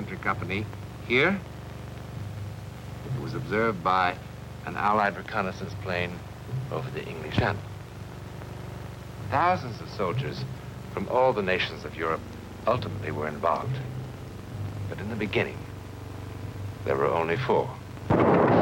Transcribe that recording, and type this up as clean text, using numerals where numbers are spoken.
Infantry Company here. It was observed by an Allied reconnaissance plane over the English Channel. Thousands of soldiers from all the nations of Europe ultimately were involved. But in the beginning, there were only 4.